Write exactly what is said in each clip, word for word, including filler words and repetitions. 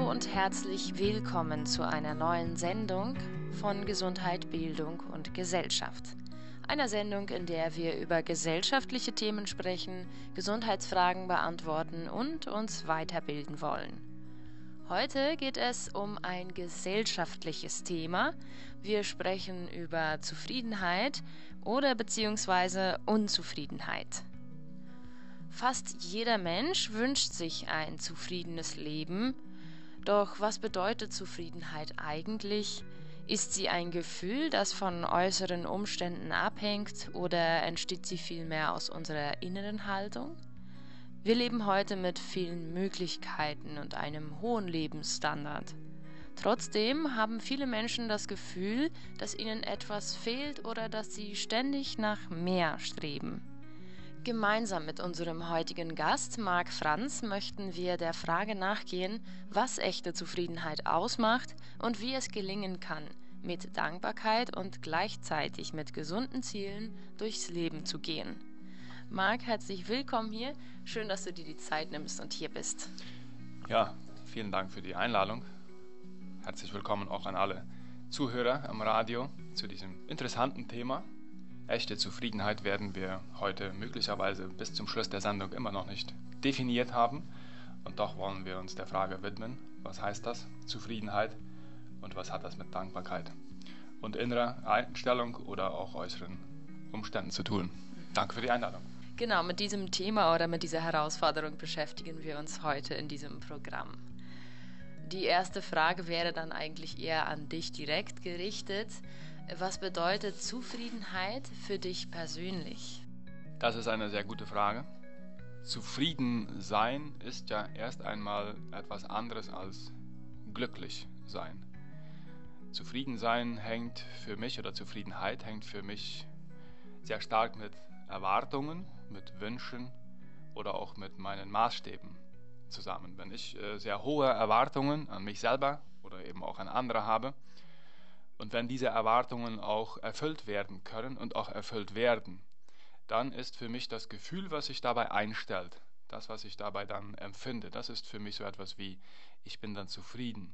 Hallo und herzlich willkommen zu einer neuen Sendung von Gesundheit, Bildung und Gesellschaft. Einer Sendung, in der wir über gesellschaftliche Themen sprechen, Gesundheitsfragen beantworten und uns weiterbilden wollen. Heute geht es um ein gesellschaftliches Thema. Wir sprechen über Zufriedenheit oder beziehungsweise Unzufriedenheit. Fast jeder Mensch wünscht sich ein zufriedenes Leben. Doch was bedeutet Zufriedenheit eigentlich? Ist sie ein Gefühl, das von äußeren Umständen abhängt, oder entsteht sie vielmehr aus unserer inneren Haltung? Wir leben heute mit vielen Möglichkeiten und einem hohen Lebensstandard. Trotzdem haben viele Menschen das Gefühl, dass ihnen etwas fehlt oder dass sie ständig nach mehr streben. Gemeinsam mit unserem heutigen Gast, Marc Franz, möchten wir der Frage nachgehen, was echte Zufriedenheit ausmacht und wie es gelingen kann, mit Dankbarkeit und gleichzeitig mit gesunden Zielen durchs Leben zu gehen. Marc, herzlich willkommen hier. Schön, dass du dir die Zeit nimmst und hier bist. Ja, vielen Dank für die Einladung. Herzlich willkommen auch an alle Zuhörer am Radio zu diesem interessanten Thema. Echte Zufriedenheit werden wir heute möglicherweise bis zum Schluss der Sendung immer noch nicht definiert haben. Und doch wollen wir uns der Frage widmen, was heißt das, Zufriedenheit, und was hat das mit Dankbarkeit und innerer Einstellung oder auch äußeren Umständen zu tun. Danke für die Einladung. Genau, mit diesem Thema oder mit dieser Herausforderung beschäftigen wir uns heute in diesem Programm. Die erste Frage wäre dann eigentlich eher an dich direkt gerichtet. Was bedeutet Zufriedenheit für dich persönlich? Das ist eine sehr gute Frage. Zufrieden sein ist ja erst einmal etwas anderes als glücklich sein. Zufrieden sein hängt für mich, oder Zufriedenheit hängt für mich sehr stark mit Erwartungen, mit Wünschen oder auch mit meinen Maßstäben zusammen. Wenn ich äh, sehr hohe Erwartungen an mich selber oder eben auch an andere habe, und wenn diese Erwartungen auch erfüllt werden können und auch erfüllt werden, dann ist für mich das Gefühl, was sich dabei einstellt, das, was ich dabei dann empfinde, das ist für mich so etwas wie, ich bin dann zufrieden.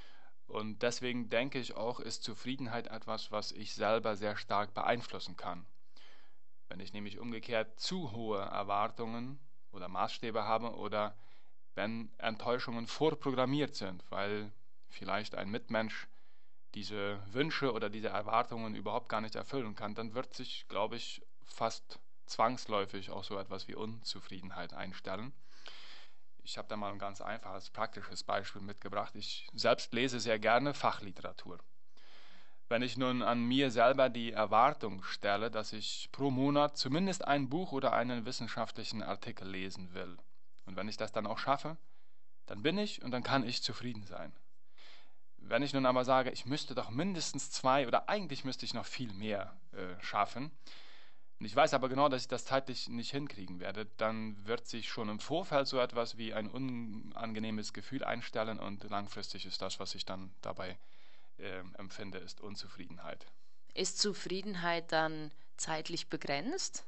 Und deswegen denke ich auch, ist Zufriedenheit etwas, was ich selber sehr stark beeinflussen kann. Wenn ich nämlich umgekehrt zu hohe Erwartungen oder Maßstäbe habe oder wenn Enttäuschungen vorprogrammiert sind, weil vielleicht ein Mitmensch diese Wünsche oder diese Erwartungen überhaupt gar nicht erfüllen kann, dann wird sich, glaube ich, fast zwangsläufig auch so etwas wie Unzufriedenheit einstellen. Ich habe da mal ein ganz einfaches, praktisches Beispiel mitgebracht. Ich selbst lese sehr gerne Fachliteratur. Wenn ich nun an mir selber die Erwartung stelle, dass ich pro Monat zumindest ein Buch oder einen wissenschaftlichen Artikel lesen will, und wenn ich das dann auch schaffe, dann bin ich und dann kann ich zufrieden sein. Wenn ich nun aber sage, ich müsste doch mindestens zwei oder eigentlich müsste ich noch viel mehr äh, schaffen, und ich weiß aber genau, dass ich das zeitlich nicht hinkriegen werde, dann wird sich schon im Vorfeld so etwas wie ein unangenehmes Gefühl einstellen und langfristig ist das, was ich dann dabei äh, empfinde, ist Unzufriedenheit. Ist Zufriedenheit dann zeitlich begrenzt?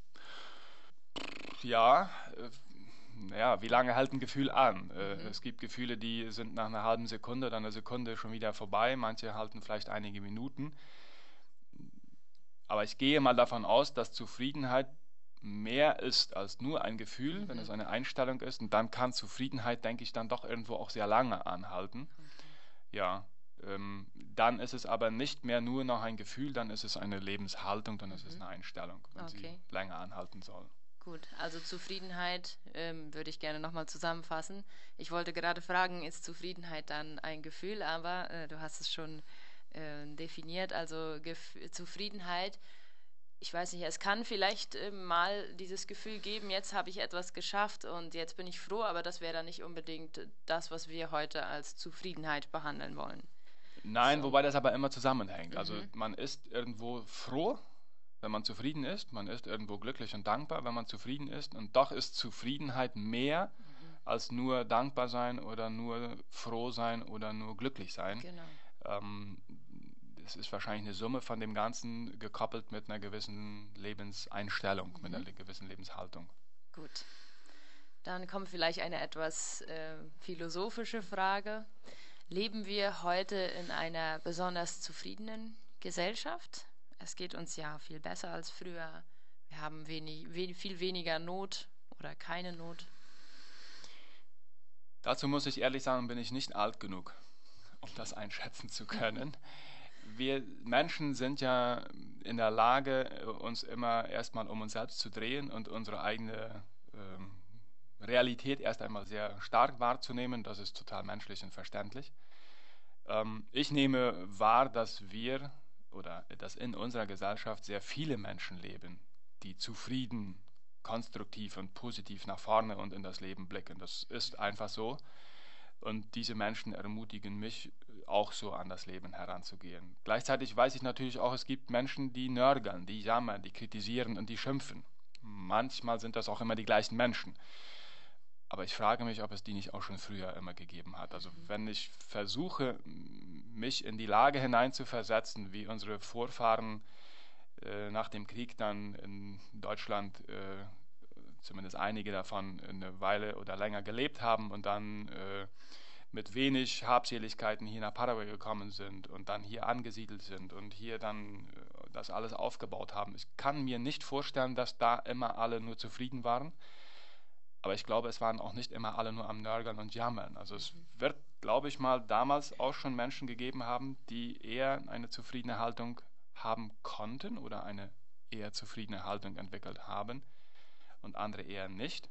Ja, äh, Ja, wie lange hält ein Gefühl an? Mhm. Es gibt Gefühle, die sind nach einer halben Sekunde oder einer Sekunde schon wieder vorbei. Manche halten vielleicht einige Minuten. Aber ich gehe mal davon aus, dass Zufriedenheit mehr ist als nur ein Gefühl, mhm. wenn es eine Einstellung ist. Und dann kann Zufriedenheit, denke ich, dann doch irgendwo auch sehr lange anhalten. Okay. Ja, ähm, dann ist es aber nicht mehr nur noch ein Gefühl, dann ist es eine Lebenshaltung, dann mhm. ist es eine Einstellung, wenn okay. sie länger anhalten soll. Gut, also Zufriedenheit ähm, würde ich gerne nochmal zusammenfassen. Ich wollte gerade fragen, ist Zufriedenheit dann ein Gefühl, aber äh, du hast es schon äh, definiert. Also Gef- Zufriedenheit, ich weiß nicht, es kann vielleicht äh, mal dieses Gefühl geben, jetzt habe ich etwas geschafft und jetzt bin ich froh, aber das wäre dann nicht unbedingt das, was wir heute als Zufriedenheit behandeln wollen. Nein, so. Wobei das aber immer zusammenhängt. Mhm. Also man ist irgendwo froh, wenn man zufrieden ist, man ist irgendwo glücklich und dankbar, wenn man zufrieden ist. Und doch ist Zufriedenheit mehr mhm. als nur dankbar sein oder nur froh sein oder nur glücklich sein. Genau. Ähm, es ist wahrscheinlich eine Summe von dem Ganzen gekoppelt mit einer gewissen Lebenseinstellung, mhm. mit einer gewissen Lebenshaltung. Gut. Dann kommt vielleicht eine etwas äh, philosophische Frage. Leben wir heute in einer besonders zufriedenen Gesellschaft? Es geht uns ja viel besser als früher. Wir haben wenig, we viel weniger Not oder keine Not. Dazu muss ich ehrlich sagen, bin ich nicht alt genug, um das einschätzen zu können. Wir Menschen sind ja in der Lage, uns immer erstmal um uns selbst zu drehen und unsere eigene ähm, Realität erst einmal sehr stark wahrzunehmen. Das ist total menschlich und verständlich. Ähm, ich nehme wahr, dass wir oder dass in unserer Gesellschaft sehr viele Menschen leben, die zufrieden, konstruktiv und positiv nach vorne und in das Leben blicken. Das ist einfach so. Und diese Menschen ermutigen mich auch so an das Leben heranzugehen. Gleichzeitig weiß ich natürlich auch, es gibt Menschen, die nörgeln, die jammern, die kritisieren und die schimpfen. Manchmal sind das auch immer die gleichen Menschen. Aber ich frage mich, ob es die nicht auch schon früher immer gegeben hat. Also wenn ich versuche, mich in die Lage hineinzuversetzen, wie unsere Vorfahren äh, nach dem Krieg dann in Deutschland, äh, zumindest einige davon, eine Weile oder länger gelebt haben und dann äh, mit wenig Habseligkeiten hier nach Paraguay gekommen sind und dann hier angesiedelt sind und hier dann äh, das alles aufgebaut haben. Ich kann mir nicht vorstellen, dass da immer alle nur zufrieden waren. Aber ich glaube, es waren auch nicht immer alle nur am Nörgeln und Jammern. Also es wird, glaube ich mal, damals auch schon Menschen gegeben haben, die eher eine zufriedene Haltung haben konnten oder eine eher zufriedene Haltung entwickelt haben und andere eher nicht.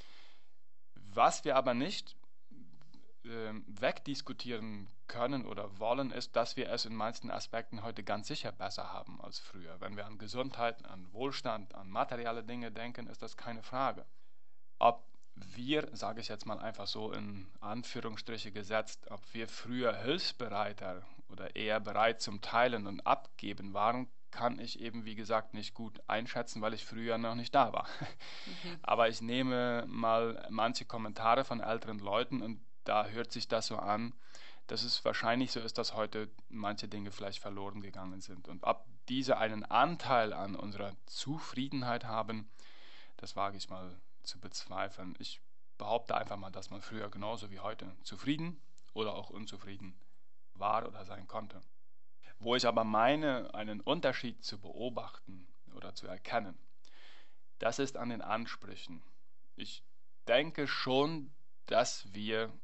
Was wir aber nicht äh, wegdiskutieren können oder wollen, ist, dass wir es in meisten Aspekten heute ganz sicher besser haben als früher. Wenn wir an Gesundheit, an Wohlstand, an materielle Dinge denken, ist das keine Frage. Ob wir, sage ich jetzt mal einfach so in Anführungsstriche gesetzt, ob wir früher hilfsbereiter oder eher bereit zum Teilen und Abgeben waren, kann ich eben, wie gesagt, nicht gut einschätzen, weil ich früher noch nicht da war. Mhm. Aber ich nehme mal manche Kommentare von älteren Leuten und da hört sich das so an, dass es wahrscheinlich so ist, dass heute manche Dinge vielleicht verloren gegangen sind. Und ob diese einen Anteil an unserer Zufriedenheit haben, das wage ich mal zu bezweifeln. Ich behaupte einfach mal, dass man früher genauso wie heute zufrieden oder auch unzufrieden war oder sein konnte. Wo ich aber meine, einen Unterschied zu beobachten oder zu erkennen, das ist an den Ansprüchen. Ich denke schon, dass wir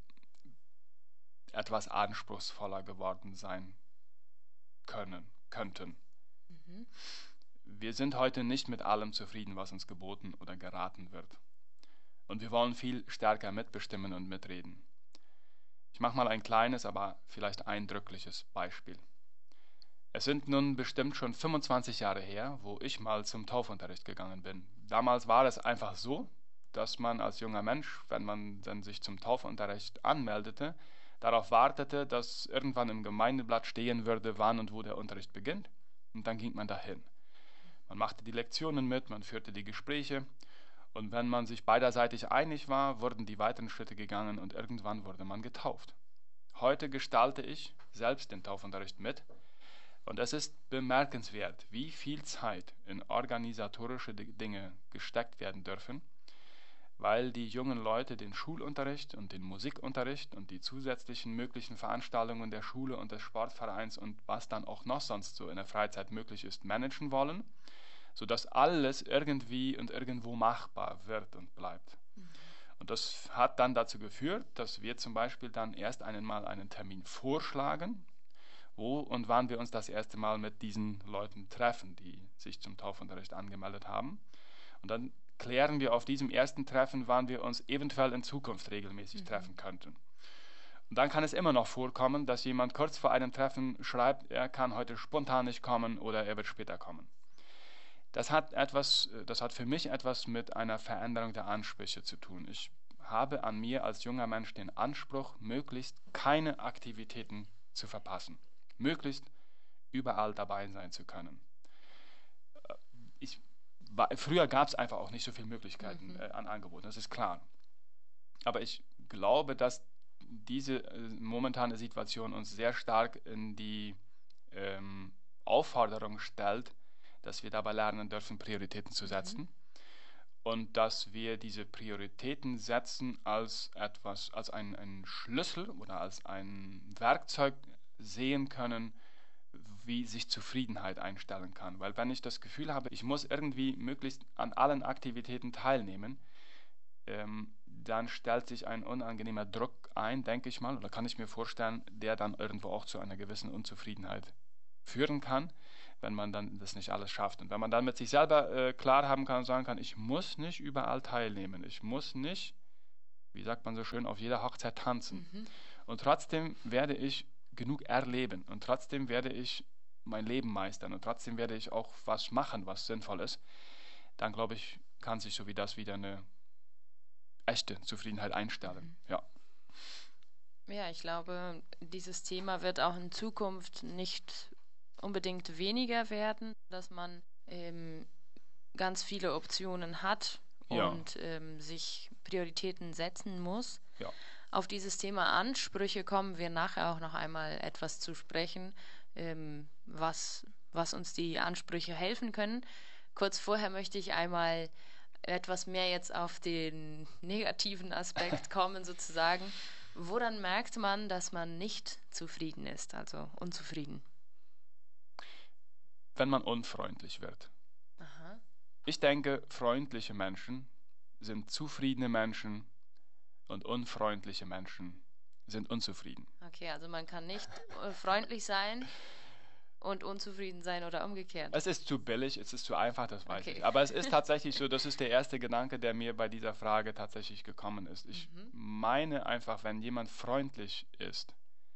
etwas anspruchsvoller geworden sein können, könnten. Mhm. Wir sind heute nicht mit allem zufrieden, was uns geboten oder geraten wird. Und wir wollen viel stärker mitbestimmen und mitreden. Ich mache mal ein kleines, aber vielleicht eindrückliches Beispiel. Es sind nun bestimmt schon fünfundzwanzig Jahre her, wo ich mal zum Taufunterricht gegangen bin. Damals war es einfach so, dass man als junger Mensch, wenn man dann sich zum Taufunterricht anmeldete, darauf wartete, dass irgendwann im Gemeindeblatt stehen würde, wann und wo der Unterricht beginnt. Und dann ging man dahin. Man machte die Lektionen mit, man führte die Gespräche. Und wenn man sich beiderseitig einig war, wurden die weiteren Schritte gegangen und irgendwann wurde man getauft. Heute gestalte ich selbst den Taufunterricht mit und es ist bemerkenswert, wie viel Zeit in organisatorische Dinge gesteckt werden dürfen, weil die jungen Leute den Schulunterricht und den Musikunterricht und die zusätzlichen möglichen Veranstaltungen der Schule und des Sportvereins und was dann auch noch sonst so in der Freizeit möglich ist, managen wollen, sodass alles irgendwie und irgendwo machbar wird und bleibt. Mhm. Und das hat dann dazu geführt, dass wir zum Beispiel dann erst einmal einen Termin vorschlagen, wo und wann wir uns das erste Mal mit diesen Leuten treffen, die sich zum Taufunterricht angemeldet haben. Und dann klären wir auf diesem ersten Treffen, wann wir uns eventuell in Zukunft regelmäßig mhm. treffen könnten. Und dann kann es immer noch vorkommen, dass jemand kurz vor einem Treffen schreibt, er kann heute spontan nicht kommen oder er wird später kommen. Das hat etwas, das hat für mich etwas mit einer Veränderung der Ansprüche zu tun. Ich habe an mir als junger Mensch den Anspruch, möglichst keine Aktivitäten zu verpassen, möglichst überall dabei sein zu können. Ich, war, früher gab es einfach auch nicht so viele Möglichkeiten mhm. äh, an Angeboten, das ist klar. Aber ich glaube, dass diese äh, momentane Situation uns sehr stark in die ähm, Aufforderung stellt, dass wir dabei lernen dürfen, Prioritäten zu setzen. Mhm. und dass wir diese Prioritäten setzen als etwas, als einen, einen Schlüssel oder als ein Werkzeug sehen können, wie sich Zufriedenheit einstellen kann. Weil wenn ich das Gefühl habe, ich muss irgendwie möglichst an allen Aktivitäten teilnehmen, ähm, dann stellt sich ein unangenehmer Druck ein, denke ich mal, oder kann ich mir vorstellen, der dann irgendwo auch zu einer gewissen Unzufriedenheit führen kann, wenn man dann das nicht alles schafft. Und wenn man dann mit sich selber äh, klar haben kann und sagen kann, ich muss nicht überall teilnehmen, ich muss nicht, wie sagt man so schön, auf jeder Hochzeit tanzen. Mhm. Und trotzdem werde ich genug erleben und trotzdem werde ich mein Leben meistern und trotzdem werde ich auch was machen, was sinnvoll ist, dann glaube ich, kann sich so wie das wieder eine echte Zufriedenheit einstellen. Mhm. Ja. Ja, ich glaube, dieses Thema wird auch in Zukunft nicht unbedingt weniger werden, dass man ähm, ganz viele Optionen hat Ja. und ähm, sich Prioritäten setzen muss. Ja. Auf dieses Thema Ansprüche kommen wir nachher auch noch einmal etwas zu sprechen, ähm, was, was uns die Ansprüche helfen können. Kurz vorher möchte ich einmal etwas mehr jetzt auf den negativen Aspekt kommen, sozusagen. Woran merkt man, dass man nicht zufrieden ist, also unzufrieden? Wenn man unfreundlich wird. Aha. Ich denke, freundliche Menschen sind zufriedene Menschen und unfreundliche Menschen sind unzufrieden. Okay, also man kann nicht äh, freundlich sein und unzufrieden sein oder umgekehrt. Es ist zu billig, es ist zu einfach, das weiß Okay. ich. Aber es ist tatsächlich so, das ist der erste Gedanke, der mir bei dieser Frage tatsächlich gekommen ist. Ich Mhm. meine einfach, wenn jemand freundlich ist,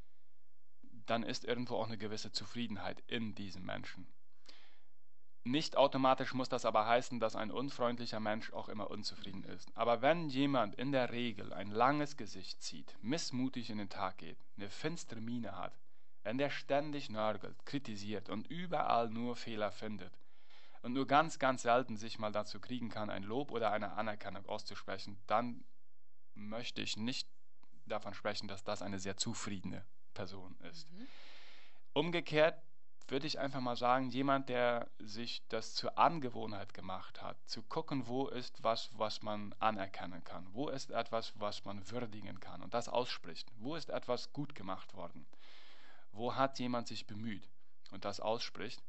dann ist irgendwo auch eine gewisse Zufriedenheit in diesem Menschen. Nicht automatisch muss das aber heißen, dass ein unfreundlicher Mensch auch immer unzufrieden ist. Aber wenn jemand in der Regel ein langes Gesicht zieht, missmutig in den Tag geht, eine finstere Miene hat, wenn der ständig nörgelt, kritisiert und überall nur Fehler findet und nur ganz, ganz selten sich mal dazu kriegen kann, ein Lob oder eine Anerkennung auszusprechen, dann möchte ich nicht davon sprechen, dass das eine sehr zufriedene Person ist. Mhm. Umgekehrt würde ich einfach mal sagen, jemand, der sich das zur Angewohnheit gemacht hat, zu gucken, wo ist was, was man anerkennen kann, wo ist etwas, was man würdigen kann und das ausspricht, wo ist etwas gut gemacht worden, wo hat jemand sich bemüht und das ausspricht.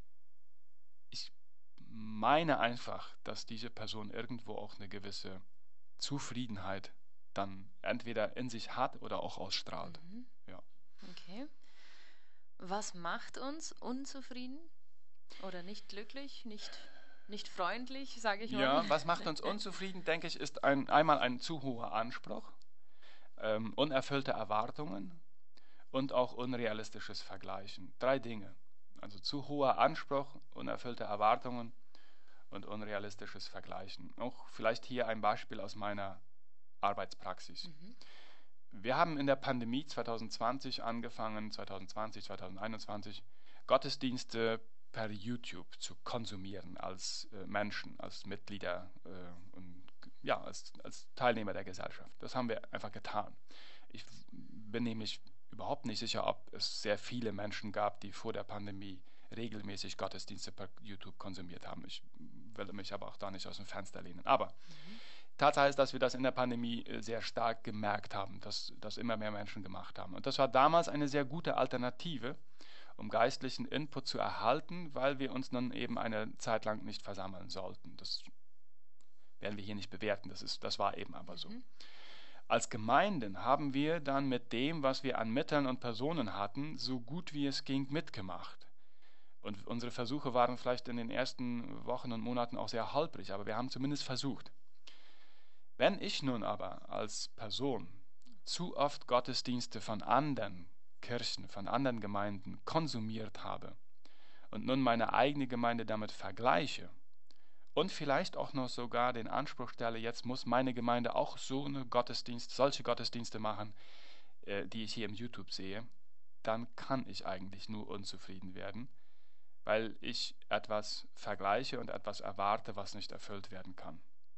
Ich meine einfach, dass diese Person irgendwo auch eine gewisse Zufriedenheit dann entweder in sich hat oder auch ausstrahlt. Mhm. Ja. Okay. Was macht uns unzufrieden oder nicht glücklich, nicht, nicht freundlich, sage ich mal? Ja, was macht uns unzufrieden, denke ich, ist ein, einmal ein zu hoher Anspruch, ähm, unerfüllte Erwartungen und auch unrealistisches Vergleichen. Drei Dinge. Also zu hoher Anspruch, unerfüllte Erwartungen und unrealistisches Vergleichen. Auch vielleicht hier ein Beispiel aus meiner Arbeitspraxis. Mhm. Wir haben in der Pandemie zwanzig zwanzig angefangen, zwanzig zwanzig, zwanzig einundzwanzig, Gottesdienste per YouTube zu konsumieren als äh, Menschen, als Mitglieder äh, und ja, als, als Teilnehmer der Gesellschaft. Das haben wir einfach getan. Ich bin nämlich überhaupt nicht sicher, ob es sehr viele Menschen gab, die vor der Pandemie regelmäßig Gottesdienste per YouTube konsumiert haben. Ich will mich aber auch da nicht aus dem Fenster lehnen. Aber Mhm. Tatsache ist, dass wir das in der Pandemie sehr stark gemerkt haben, dass das immer mehr Menschen gemacht haben. Und das war damals eine sehr gute Alternative, um geistlichen Input zu erhalten, weil wir uns dann eben eine Zeit lang nicht versammeln sollten. Das werden wir hier nicht bewerten, das, ist, das war eben aber so. Mhm. Als Gemeinden haben wir dann mit dem, was wir an Mitteln und Personen hatten, so gut wie es ging mitgemacht. Und unsere Versuche waren vielleicht in den ersten Wochen und Monaten auch sehr holprig, aber wir haben zumindest versucht. Wenn ich nun aber als Person zu oft Gottesdienste von anderen Kirchen, von anderen Gemeinden konsumiert habe und nun meine eigene Gemeinde damit vergleiche und vielleicht auch noch sogar den Anspruch stelle, jetzt muss meine Gemeinde auch so eine Gottesdienst, solche Gottesdienste machen, äh, die ich hier im YouTube sehe, dann kann ich eigentlich nur unzufrieden werden, weil ich etwas vergleiche und etwas erwarte, was nicht erfüllt werden kann.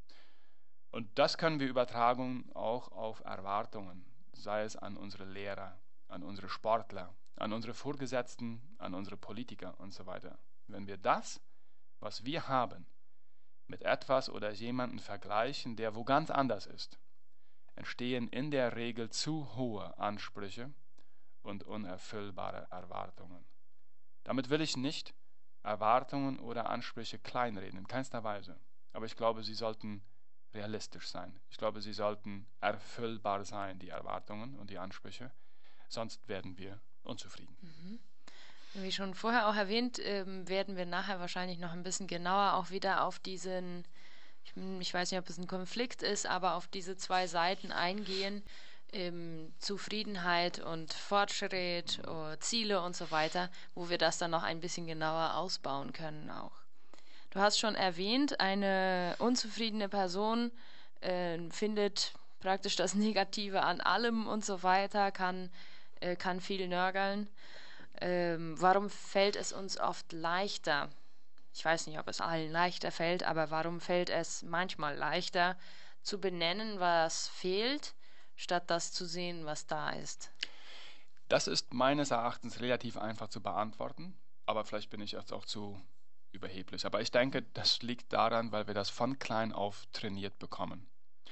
Und das können wir übertragen auch auf Erwartungen, sei es an unsere Lehrer, an unsere Sportler, an unsere Vorgesetzten, an unsere Politiker und so weiter. Wenn wir das, was wir haben, mit etwas oder jemanden vergleichen, der wo ganz anders ist, entstehen in der Regel zu hohe Ansprüche und unerfüllbare Erwartungen. Damit will ich nicht Erwartungen oder Ansprüche kleinreden, in keinster Weise. Aber ich glaube, sie sollten realistisch sein. Ich glaube, sie sollten erfüllbar sein, die Erwartungen und die Ansprüche. Sonst werden wir unzufrieden. Mhm. Wie schon vorher auch erwähnt, ähm, werden wir nachher wahrscheinlich noch ein bisschen genauer auch wieder auf diesen, ich, ich weiß nicht, ob es ein Konflikt ist, aber auf diese zwei Seiten eingehen, ähm, Zufriedenheit und Fortschritt, äh, Ziele und so weiter, wo wir das dann noch ein bisschen genauer ausbauen können auch. Du hast schon erwähnt, eine unzufriedene Person äh, findet praktisch das Negative an allem und so weiter, kann, äh, kann viel nörgeln. Ähm, warum fällt es uns oft leichter? Ich weiß nicht, ob es allen leichter fällt, aber warum fällt es manchmal leichter zu benennen, was fehlt, statt das zu sehen, was da ist? Das ist meines Erachtens relativ einfach zu beantworten, aber vielleicht bin ich jetzt auch zu überheblich. Aber ich denke, das liegt daran, weil wir das von klein auf trainiert bekommen.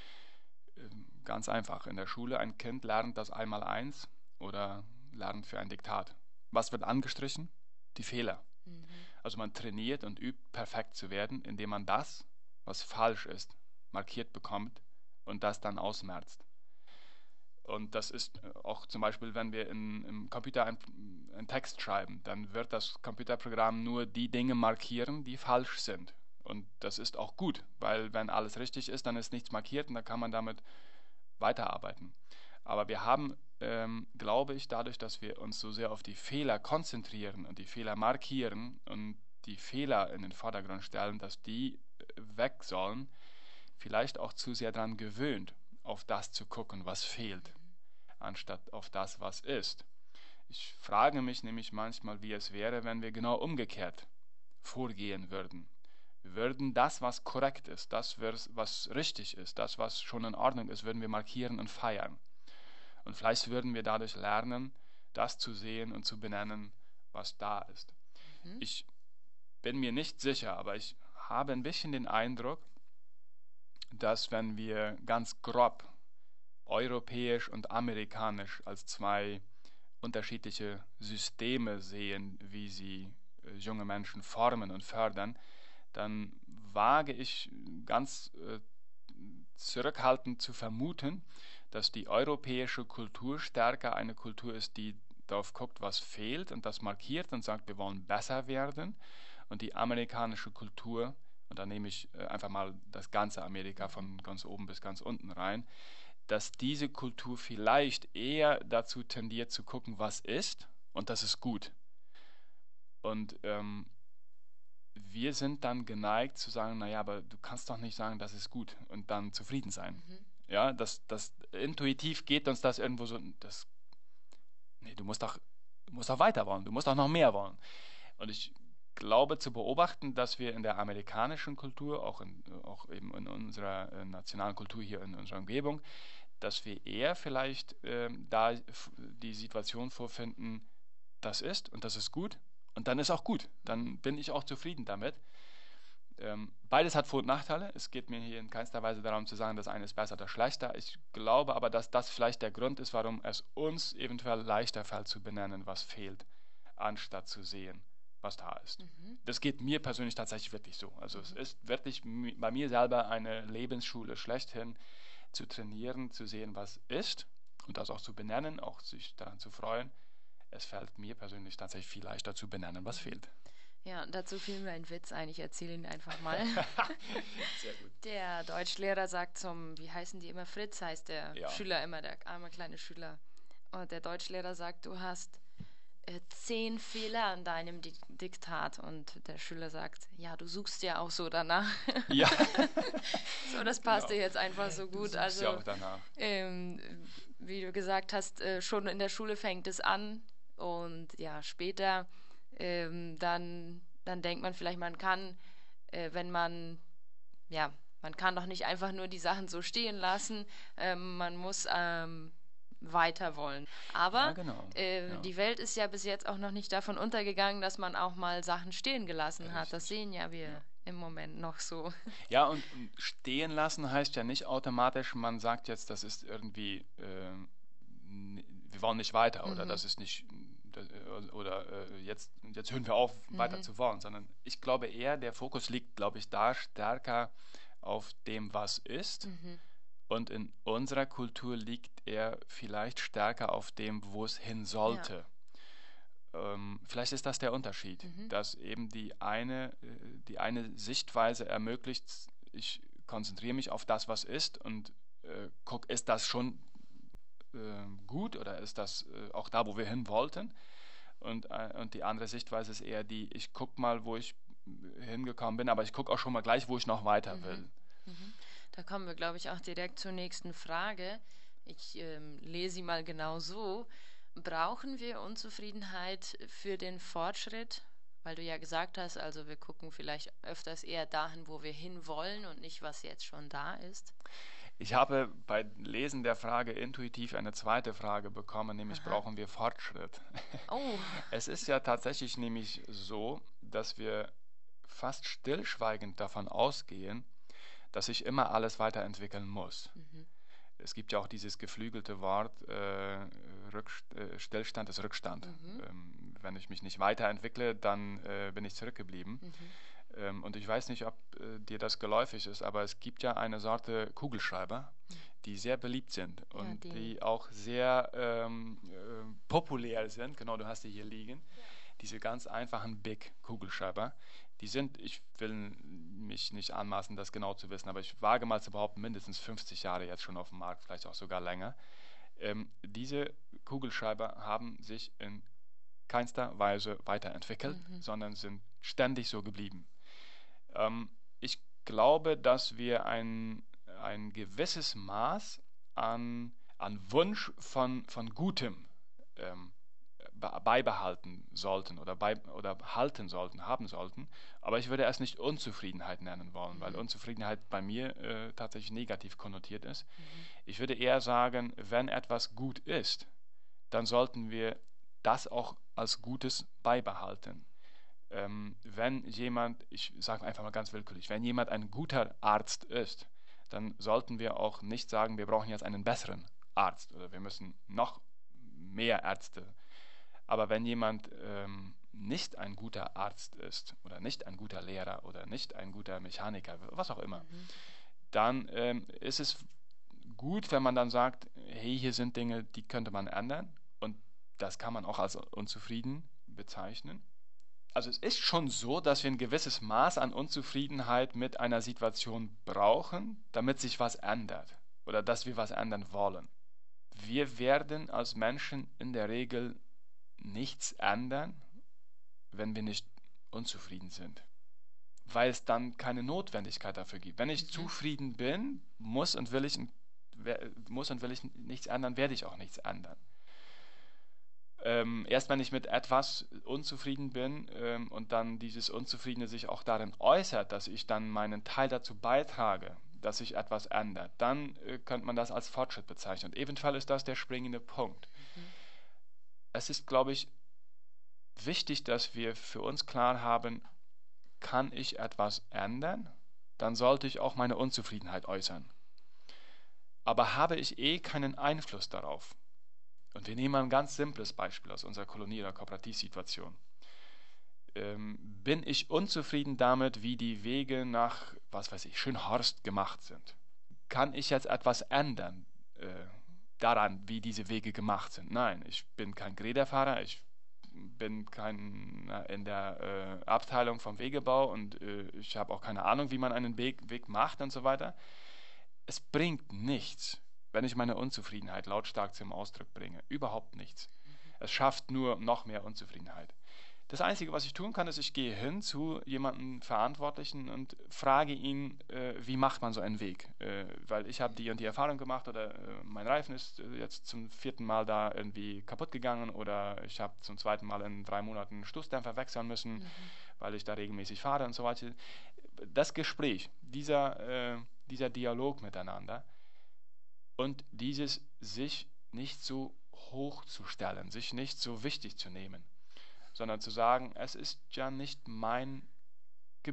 Ganz einfach, in der Schule, ein Kind lernt das Einmaleins oder lernt für ein Diktat. Was wird angestrichen? Die Fehler. Mhm. Also man trainiert und übt, perfekt zu werden, indem man das, was falsch ist, markiert bekommt und das dann ausmerzt. Und das ist auch zum Beispiel, wenn wir in, im Computer einen, einen Text schreiben, dann wird das Computerprogramm nur die Dinge markieren, die falsch sind. Und das ist auch gut, weil wenn alles richtig ist, dann ist nichts markiert und dann kann man damit weiterarbeiten. Aber wir haben, ähm, glaube ich, dadurch, dass wir uns so sehr auf die Fehler konzentrieren und die Fehler markieren und die Fehler in den Vordergrund stellen, dass die weg sollen, vielleicht auch zu sehr daran gewöhnt, auf das zu gucken, was fehlt, anstatt auf das, was ist. Ich frage mich nämlich manchmal, wie es wäre, wenn wir genau umgekehrt vorgehen würden. Wir würden das, was korrekt ist, das, was richtig ist, das, was schon in Ordnung ist, würden wir markieren und feiern. Und vielleicht würden wir dadurch lernen, das zu sehen und zu benennen, was da ist. Mhm. Ich bin mir nicht sicher, aber ich habe ein bisschen den Eindruck, dass wenn wir ganz grob europäisch und amerikanisch als zwei unterschiedliche Systeme sehen, wie sie junge Menschen formen und fördern, dann wage ich ganz äh, zurückhaltend zu vermuten, dass die europäische Kultur stärker eine Kultur ist, die darauf guckt, was fehlt und das markiert und sagt, wir wollen besser werden. Und die amerikanische Kultur, und da nehme ich äh, einfach mal das ganze Amerika von ganz oben bis ganz unten rein, dass diese Kultur vielleicht eher dazu tendiert zu gucken, was ist, und das ist gut. Und ähm, wir sind dann geneigt zu sagen, naja, aber du kannst doch nicht sagen, das ist gut und dann zufrieden sein. Mhm. Ja, das, das intuitiv geht uns das irgendwo so, das, nee, du musst doch, du musst doch weiter wollen, du musst doch noch mehr wollen. Und ich glaube zu beobachten, dass wir in der amerikanischen Kultur, auch, in, auch eben in unserer nationalen Kultur hier in unserer Umgebung, dass wir eher vielleicht ähm, da die Situation vorfinden, das ist und das ist gut. Und dann ist auch gut. Dann bin ich auch zufrieden damit. Ähm, beides hat Vor- und Nachteile. Es geht mir hier in keinster Weise darum zu sagen, das eine ist besser oder schlechter. Ich glaube aber, dass das vielleicht der Grund ist, warum es uns eventuell leichter fällt zu benennen, was fehlt, anstatt zu sehen, was da ist. Mhm. Das geht mir persönlich tatsächlich wirklich so. Also mhm. es ist wirklich bei mir selber eine Lebensschule schlechthin, zu trainieren, zu sehen, was ist und das auch zu benennen, auch sich daran zu freuen. Es fällt mir persönlich tatsächlich viel leichter zu benennen, was fehlt. Ja, dazu fiel mir ein Witz ein, ich erzähle ihn einfach mal. Sehr gut. Der Deutschlehrer sagt zum, wie heißen die immer, Fritz heißt der ja. Schüler immer, der arme kleine Schüler. Und der Deutschlehrer sagt, du hast äh, zehn Fehler an deinem Di- Diktat. Und der Schüler sagt, ja, du suchst ja auch so danach. Ja. So, das passt genau. dir jetzt einfach so gut. Du suchst also, ja auch danach. Ähm, wie du gesagt hast, äh, schon in der Schule fängt es an. Und ja, später ähm, dann, dann denkt man vielleicht, man kann, äh, wenn man, ja, man kann doch nicht einfach nur die Sachen so stehen lassen, ähm, man muss ähm, weiter wollen. Aber ja, genau. äh, ja. die Welt ist ja bis jetzt auch noch nicht davon untergegangen, dass man auch mal Sachen stehen gelassen Richtig. hat. Das sehen ja wir, ja. im Moment noch so. Ja, und, und stehen lassen heißt ja nicht automatisch, man sagt jetzt, das ist irgendwie, äh, n- wir wollen nicht weiter oder Mhm. das ist nicht, das, äh, oder äh, jetzt, jetzt hören wir auf, weiter Mhm. zu wollen, sondern ich glaube eher, der Fokus liegt, glaube ich, da stärker auf dem, was ist. Mhm. Und in unserer Kultur liegt er vielleicht stärker auf dem, wo es hin Ja. sollte. Ähm, vielleicht ist das der Unterschied, Mhm. dass eben die eine, äh, die eine Sichtweise ermöglicht, ich konzentriere mich auf das, was ist und äh, guck, ist das schon äh, gut oder ist das äh, auch da, wo wir hin wollten? Und, äh, und die andere Sichtweise ist eher die, ich gucke mal, wo ich hingekommen bin, aber ich gucke auch schon mal gleich, wo ich noch weiter Mhm. will. Mhm. Da kommen wir, glaube ich, auch direkt zur nächsten Frage. Ich ähm, lese sie mal genau so. Brauchen wir Unzufriedenheit für den Fortschritt? Weil du ja gesagt hast, also wir gucken vielleicht öfters eher dahin, wo wir hinwollen und nicht, was jetzt schon da ist. Ich habe bei Lesen der Frage intuitiv eine zweite Frage bekommen, nämlich Aha. brauchen wir Fortschritt? Oh. Es ist ja tatsächlich nämlich so, dass wir fast stillschweigend davon ausgehen, dass sich immer alles weiterentwickeln muss. Mhm. Es gibt ja auch dieses geflügelte Wort, äh, Rückst äh, Stillstand ist Rückstand. Mhm. Ähm, wenn ich mich nicht weiterentwickle, dann äh, bin ich zurückgeblieben. Mhm. Ähm, und ich weiß nicht, ob äh, dir das geläufig ist, aber es gibt ja eine Sorte Kugelschreiber, Mhm. die sehr beliebt sind Ja, und die. die auch sehr ähm, äh, populär sind. Genau, du hast die hier liegen. Ja. Diese ganz einfachen Big Kugelschreiber. Die sind, ich will mich nicht anmaßen, das genau zu wissen, aber ich wage mal zu behaupten, mindestens fünfzig Jahre jetzt schon auf dem Markt, vielleicht auch sogar länger. Ähm, diese Kugelschreiber haben sich in keinster Weise weiterentwickelt, Mhm. sondern sind ständig so geblieben. Ähm, ich glaube, dass wir ein, ein gewisses Maß an, an Wunsch von, von Gutem ähm, beibehalten sollten oder, bei, oder halten sollten, haben sollten. Aber ich würde es nicht Unzufriedenheit nennen wollen, weil Mhm. Unzufriedenheit bei mir äh, tatsächlich negativ konnotiert ist. Mhm. Ich würde eher sagen, wenn etwas gut ist, dann sollten wir das auch als Gutes beibehalten. Ähm, wenn jemand, ich sage einfach mal ganz willkürlich, wenn jemand ein guter Arzt ist, dann sollten wir auch nicht sagen, wir brauchen jetzt einen besseren Arzt oder wir müssen noch mehr Ärzte. Aber wenn jemand ähm, nicht ein guter Arzt ist oder nicht ein guter Lehrer oder nicht ein guter Mechaniker, was auch immer, Mhm. dann ähm, ist es gut, wenn man dann sagt, hey, hier sind Dinge, die könnte man ändern und das kann man auch als unzufrieden bezeichnen. Also es ist schon so, dass wir ein gewisses Maß an Unzufriedenheit mit einer Situation brauchen, damit sich was ändert oder dass wir was ändern wollen. Wir werden als Menschen in der Regel nichts ändern, wenn wir nicht unzufrieden sind, weil es dann keine Notwendigkeit dafür gibt. Wenn ich Mhm. zufrieden bin, muss und will ich, muss und will ich nichts ändern, werde ich auch nichts ändern. Ähm, erst wenn ich mit etwas unzufrieden bin ähm, und dann dieses Unzufriedene sich auch darin äußert, dass ich dann meinen Teil dazu beitrage, dass sich etwas ändert, dann äh, könnte man das als Fortschritt bezeichnen. Und eventuell ist das der springende Punkt. Mhm. Es ist, glaube ich, wichtig, dass wir für uns klar haben, kann ich etwas ändern, dann sollte ich auch meine Unzufriedenheit äußern. Aber habe ich eh keinen Einfluss darauf, und wir nehmen mal ein ganz simples Beispiel aus unserer Kolonie- oder Kooperativsituation. Ähm, bin ich unzufrieden damit, wie die Wege nach, was weiß ich, Schönhorst gemacht sind? Kann ich jetzt etwas ändern äh, daran, wie diese Wege gemacht sind? Nein, ich bin kein Gräderfahrer, ich bin kein äh, in der äh, Abteilung vom Wegebau und äh, ich habe auch keine Ahnung, wie man einen Weg, Weg macht und so weiter. Es bringt nichts, wenn ich meine Unzufriedenheit lautstark zum Ausdruck bringe. Überhaupt nichts. Es schafft nur noch mehr Unzufriedenheit. Das Einzige, was ich tun kann, ist, ich gehe hin zu jemandem Verantwortlichen und frage ihn, äh, wie macht man so einen Weg? Äh, weil ich habe die und die Erfahrung gemacht oder äh, mein Reifen ist äh, jetzt zum vierten Mal da irgendwie kaputt gegangen oder ich habe zum zweiten Mal in drei Monaten Stoßdämpfer wechseln müssen, Mhm. weil ich da regelmäßig fahre und so weiter. Das Gespräch, dieser, äh, dieser Dialog miteinander und dieses sich nicht so hoch zu stellen, sich nicht so wichtig zu nehmen, sondern zu sagen, es ist ja nicht mein Gebiet.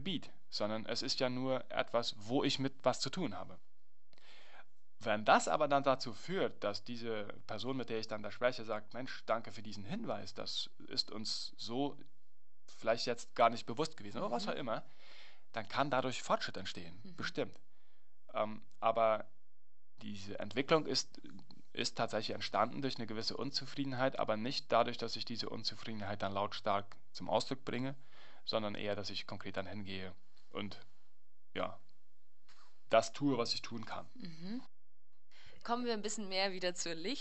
sondern es ist ja nur etwas, wo ich mit was zu tun habe. Wenn das aber dann dazu führt, dass diese Person, mit der ich dann da spreche, sagt, Mensch, danke für diesen Hinweis, das ist uns so vielleicht jetzt gar nicht bewusst gewesen, oder was auch immer, dann kann dadurch Fortschritt entstehen, Mhm. bestimmt. Ähm, aber diese Entwicklung ist, ist tatsächlich entstanden durch eine gewisse Unzufriedenheit, aber nicht dadurch, dass ich diese Unzufriedenheit dann lautstark zum Ausdruck bringe, sondern eher, dass ich konkret dann hingehe und ja, das tue, was ich tun kann. Mhm. Kommen wir ein bisschen mehr wieder zur Licht.